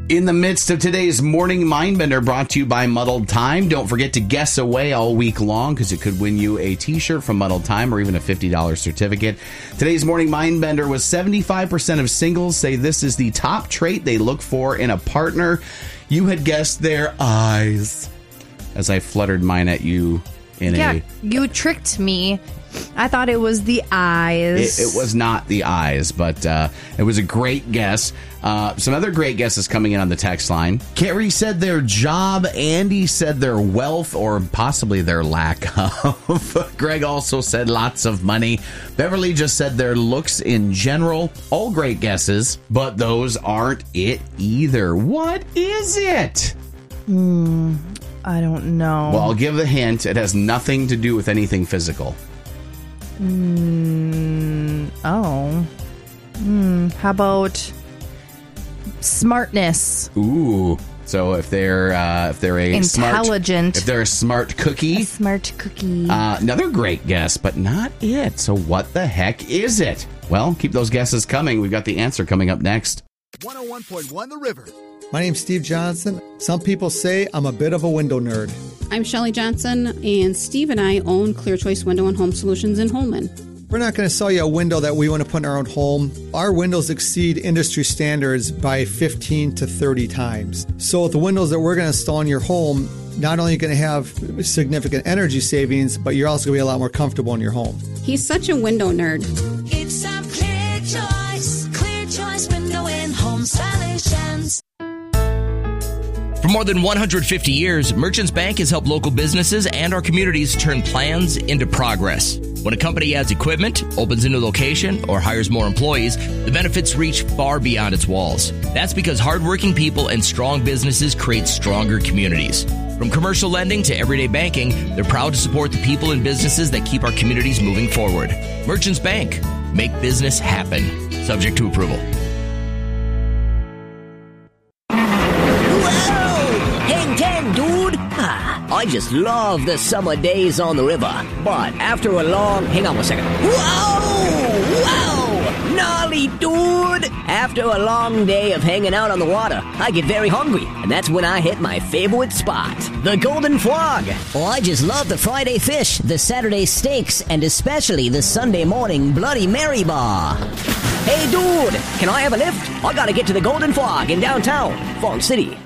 In the midst of today's Morning Mindbender brought to you by Muddled Time, don't forget to guess away all week long because it could win you a t-shirt from Muddled Time or even a $50 certificate. Today's Morning Mindbender was 75% of singles say this is the top trait they look for in a partner. You had guessed their eyes as I fluttered mine at you you tricked me. I thought it was the eyes. It was not the eyes, but it was a great guess. Some other great guesses coming in on the text line. Carrie said their job. Andy said their wealth or possibly their lack of. Greg also said lots of money. Beverly just said their looks in general. All great guesses, but those aren't it either. What is it? I don't know. Well, I'll give a hint. It has nothing to do with anything physical. How about smartness? Ooh. So if they're intelligent, if they're a smart cookie, another great guess, but not it. So what the heck is it? Well, keep those guesses coming. We've got the answer coming up next. 101.1 The River. My name's Steve Johnson. Some people say I'm a bit of a window nerd. I'm Shelley Johnson, and Steve and I own Clear Choice Window and Home Solutions in Holman. We're not going to sell you a window that we want to put in our own home. Our windows exceed industry standards by 15 to 30 times. So the windows that we're going to install in your home, not only are you going to have significant energy savings, but you're also going to be a lot more comfortable in your home. He's such a window nerd. It's a Clear Choice Window and Home Solutions. For more than 150 years, Merchants Bank has helped local businesses and our communities turn plans into progress. When a company adds equipment, opens a new location, or hires more employees, the benefits reach far beyond its walls. That's because hardworking people and strong businesses create stronger communities. From commercial lending to everyday banking, they're proud to support the people and businesses that keep our communities moving forward. Merchants Bank. Make business happen. Subject to approval. Dude, I just love the summer days on the river. But after a long... Hang on one second. Whoa! Gnarly, dude! After a long day of hanging out on the water, I get very hungry. And that's when I hit my favorite spot, the Golden Frog. Oh, I just love the Friday fish, the Saturday steaks, and especially the Sunday morning Bloody Mary bar. Hey, dude! Can I have a lift? I gotta get to the Golden Frog in downtown, Falls City.